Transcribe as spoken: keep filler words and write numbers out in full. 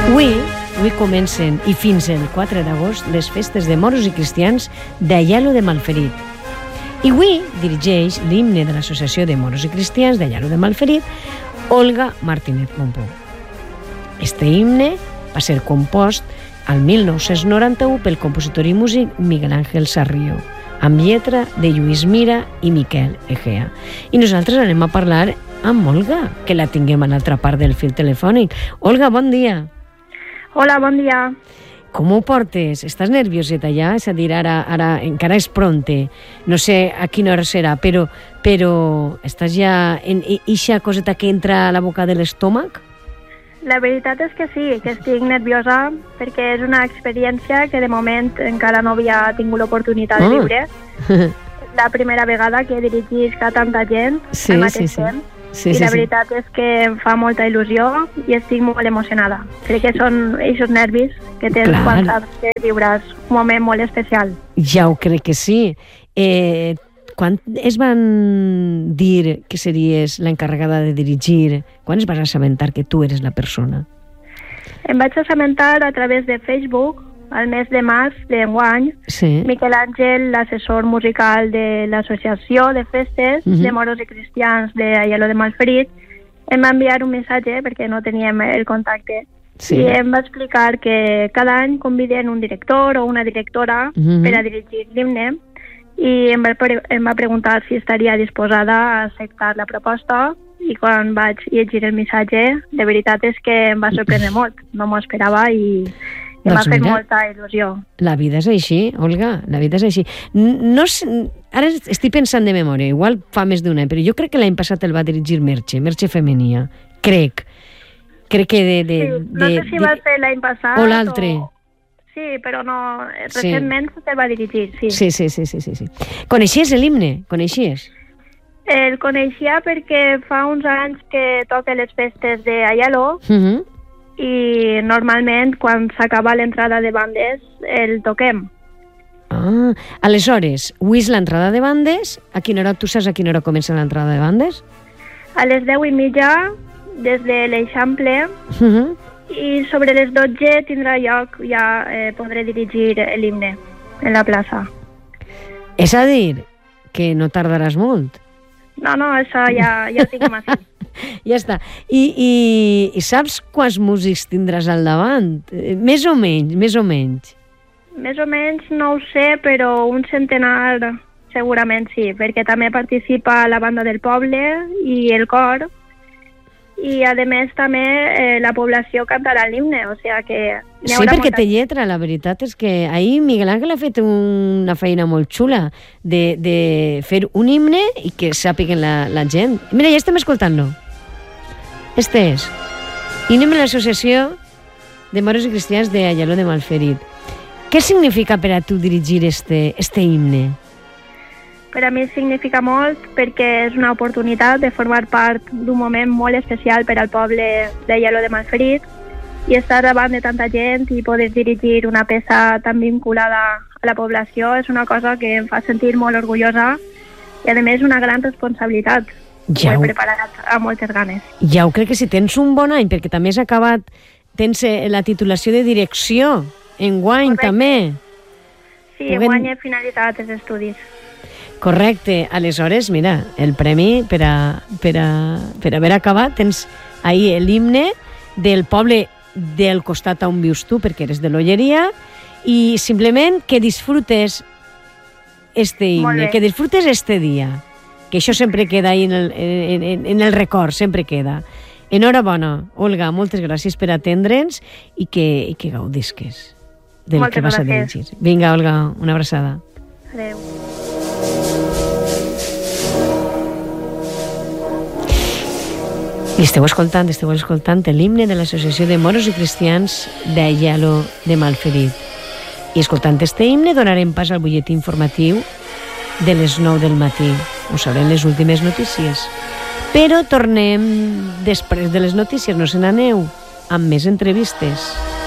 Avui, avui comencen, i fins el quatre d'agost, les festes de moros i cristians d'Aielo de Malferit. I avui dirigeix l'himne de l'Associació de Moros i Cristians d'Aielo de Malferit, Olga Martínez Mompó. Este himne va ser compost al mil nou-cents noranta-u pel compositor i músic Miguel Ángel Sarrió, amb lletra de Lluís Mira i Miquel Egea. I nosaltres anem a parlar amb Olga, que la tinguem a l'altra part del fil telefònic. Olga, bon dia. Hola, bon dia. Com ho portes? Estàs nervioseta ja? És a dir, ara, ara encara és pronte. No sé a quina hora serà, però, però estàs ja en eixa coseta que entra a la boca de l'estómac? La veritat és que sí, que estic nerviosa perquè és una experiència que de moment encara no havia tingut l'oportunitat de viure. Oh. La primera vegada que dirigis a tanta gent sí, en aquest sí, temps. Sí. Sí, I sí, la sí. veritat és que em fa molta il·lusió i estic molt emocionada. Crec que són aquests nervis que tens Clar. Quan saps que viuràs un moment molt especial. Ja ho crec que sí. Eh, quan es van dir que series l'encarregada de dirigir? Quan es vas assabentar que tu eres la persona? Em vaig assabentar a través de Facebook al mes de març d'enguany. Sí. Miquel Àngel, l'assessor musical de l'Associació de Festes uh-huh. de Moros i Cristians d'Aielo de Malferit, em va enviar un missatge perquè no teníem el contacte. Sí. I em va explicar que cada any conviden un director o una directora uh-huh. per a dirigir l'himne i em va, em va preguntar si estaria disposada a acceptar la proposta i quan vaig llegir el missatge, de veritat és que em va sorprendre molt. No m'ho esperava i... Em va fer molta il·lusió. La vida és així, Olga, la vida és així. No, ara estic pensant de memòria, igual fa més d'un any, però jo crec que l'any passat el va dirigir Merche, Merche Femenia. Crec. Crec que de... de sí, no sé si va ser l'any passat o l'altre. O... Sí, però no... Recentment sí. se'l va dirigir, sí. Sí, sí, sí, sí, sí, sí. Coneixies l'himne? Coneixies? El coneixia perquè fa uns anys que toca les festes d'Aielo, uh-huh. i normalment quan s'acaba l'entrada de bandes el toquem. Ah, aleshores, avui és l'entrada de bandes. A quina hora, tu saps a quina hora comença l'entrada de bandes? A les deu i mitja des de l'Eixample uh-huh. i sobre les dotze tindrà lloc, ja eh, podré dirigir l'himne en la plaça. És a dir, que no tardaràs molt. No, no, això ja, ja ho tinc així. Ja està. I, i, I saps quants músics tindràs al davant? Més o menys, més o menys. Més o menys no ho sé, però un centenar segurament sí, perquè també participa la banda del poble i el cor, i a més també eh, la població cantarà l'himne, o sigui que... Sí, perquè té lletra, la veritat és que ahir Miguel Ángel ha fet una feina molt xula de, de fer un himne i que sàpiguen la, la gent. Mira, ja estem escoltant-lo. Este és himne de l'Associació de Moros i Cristians d'Aielo de Malferit. Què significa per a tu dirigir este, este himne? Per a mi significa molt perquè és una oportunitat de formar part d'un moment molt especial per al poble d'Aielo de Malferit i estar davant de tanta gent i poder dirigir una peça tan vinculada a la població és una cosa que em fa sentir molt orgullosa i a més una gran responsabilitat. Ja ho he preparat amb moltes ganes. Ja ho crec que si tens un bon any, perquè també has acabat, tens la titulació de direcció, enguany Correcte. També. Sí, enguany he finalitzat els estudis. Correcte. Aleshores, mira, el premi per, a, per, a, per haver acabat, tens ahir l'himne del poble del costat on vius tu, perquè eres de l'Olleria, i simplement que disfrutes este himne, que disfrutes este dia. Que això sempre queda ahí en el, en, en, en el record, sempre queda. Enhorabona, Olga, moltes gràcies per atendre'ns i que, i que gaudisques del moltes que vas gràcies. a dirigir. Vinga, Olga, una abraçada. Adéu. I esteu escoltant, esteu escoltant l'himne de l'Associació de Moros i Cristians d'Aielo de Malferit. I escoltant este himne donarem pas al butlletí informatiu de les nou del matí. Us sabrem les últimes notícies. Però tornem després de les notícies, no se n'aneu, amb més entrevistes.